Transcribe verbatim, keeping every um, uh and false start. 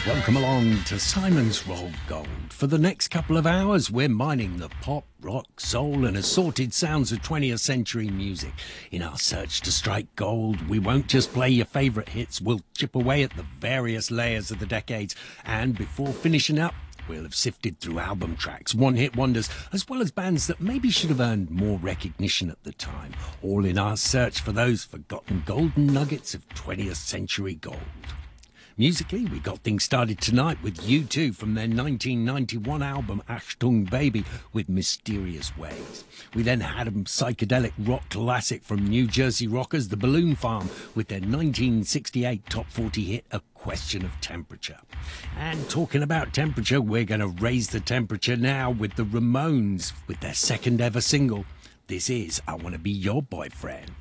Welcome along to Simon's Roll Gold. For the next couple of hours, we're mining the pop, rock, soul and assorted sounds of twentieth century music. In our search to strike gold, we won't just play your favourite hits, we'll chip away at the various layers of the decades. And before finishing up, we'll have sifted through album tracks, one-hit wonders, as well as bands that maybe should have earned more recognition at the time. All in our search for those forgotten golden nuggets of twentieth century gold. Musically, we got things started tonight with U two from their nineteen ninety-one album Achtung Baby with Mysterious Ways. We then had a psychedelic rock classic from New Jersey rockers The Balloon Farm with their nineteen sixty-eight top forty hit A Question of Temperature. And talking about temperature, we're going to raise the temperature now with the Ramones with their second ever single. This is I Want to Be Your Boyfriend.